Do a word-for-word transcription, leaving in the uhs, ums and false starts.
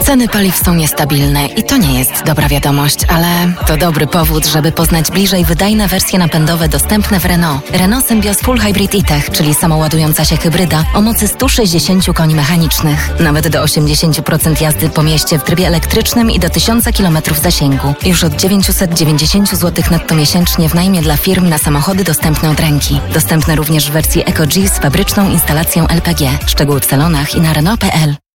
Ceny paliw są niestabilne i to nie jest dobra wiadomość, ale to dobry powód, żeby poznać bliżej wydajne wersje napędowe dostępne w Renault. Renault Sybios Full Hybrid E-Tech, czyli samoładująca się hybryda o mocy sto sześćdziesiąt koni mechanicznych. Nawet do osiemdziesiąt procent jazdy po mieście w trybie elektrycznym i do tysiąc kilometrów zasięgu. Już od dziewięćset dziewięćdziesiąt złotych netto miesięcznie w najmie dla firm na samochody dostępne od ręki. Dostępne również w wersji EcoG z fabryczną instalacją L P G. Szczegóły w salonach i na Renault kropka p l.